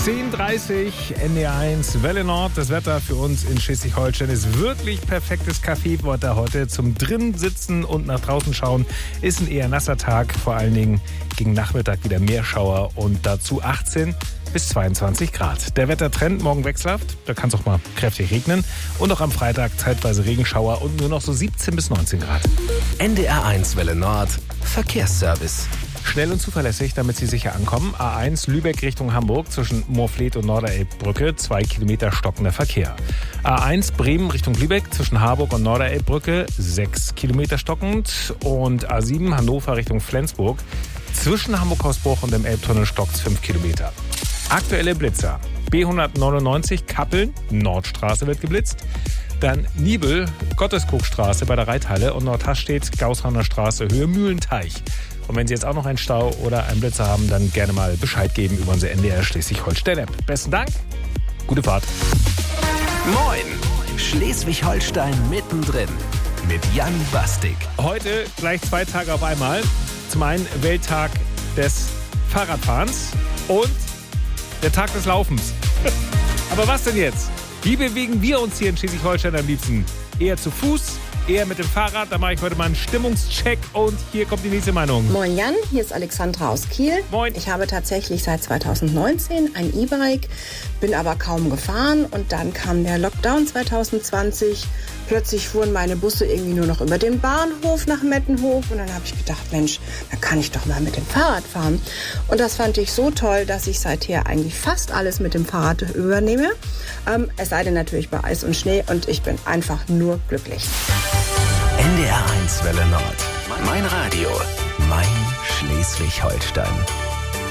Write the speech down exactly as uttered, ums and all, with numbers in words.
zehn Uhr dreißig, N D R eins, Welle Nord. Das Wetter für uns in Schleswig-Holstein ist wirklich perfektes Kaffeewetter heute. Zum drinnen sitzen und nach draußen schauen ist ein eher nasser Tag. Vor allen Dingen gegen Nachmittag wieder Meerschauer und dazu achtzehn bis zweiundzwanzig Grad. Der Wettertrend morgen wechselhaft. Da kann es auch mal kräftig regnen. Und auch am Freitag zeitweise Regenschauer und nur noch so siebzehn bis neunzehn Grad. N D R eins Welle Nord. Verkehrsservice. Schnell und zuverlässig, damit Sie sicher ankommen. A eins Lübeck Richtung Hamburg zwischen Moorfleet und Norderelbbrücke. Zwei Kilometer stockender Verkehr. A eins Bremen Richtung Lübeck zwischen Harburg und Norderelbbrücke. Sechs Kilometer stockend. Und A sieben Hannover Richtung Flensburg. Zwischen Hamburg-Hausbruch und dem Elbtunnel stockt fünf Kilometer. Aktuelle Blitzer. B hundertneunundneunzig Kappeln, Nordstraße wird geblitzt. Dann Nibel, Gotteskuckstraße bei der Reithalle und Nordhastedt, Gaushauner Straße, Höhe Mühlenteich. Und wenn Sie jetzt auch noch einen Stau oder einen Blitzer haben, dann gerne mal Bescheid geben über unsere N D R Schleswig-Holstein-App. Besten Dank, gute Fahrt. Moin, Schleswig-Holstein mittendrin mit Jan Bastik. Heute gleich zwei Tage auf einmal. Zum einen Welttag des Fahrradfahrens und der Tag des Laufens. Aber was denn jetzt? Wie bewegen wir uns hier in Schleswig-Holstein am liebsten? Eher zu Fuß? Eher mit dem Fahrrad, da mache ich heute mal einen Stimmungscheck und hier kommt die nächste Meinung. Moin Jan, hier ist Alexandra aus Kiel. Moin. Ich habe tatsächlich seit zweitausendneunzehn ein E-Bike, bin aber kaum gefahren und dann kam der Lockdown zweitausendzwanzig. Plötzlich fuhren meine Busse irgendwie nur noch über den Bahnhof nach Mettenhof und dann habe ich gedacht, Mensch, da kann ich doch mal mit dem Fahrrad fahren. Und das fand ich so toll, dass ich seither eigentlich fast alles mit dem Fahrrad übernehme. Ähm, es sei denn natürlich bei Eis und Schnee und ich bin einfach nur glücklich. N D R eins Welle Nord. Mein Radio. Mein Schleswig-Holstein.